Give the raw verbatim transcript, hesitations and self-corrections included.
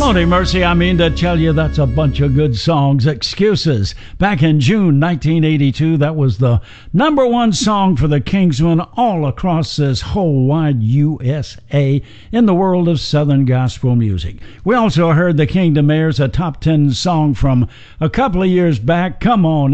Lordy mercy, I mean to tell you that's a bunch of good songs. Excuses. Back in June nineteen eighty-two, that was the number one song for the Kingsmen all across this whole wide U S A in the world of Southern gospel music. We also heard the Kingdom Heirs, a top ten song from a couple of years back. Come on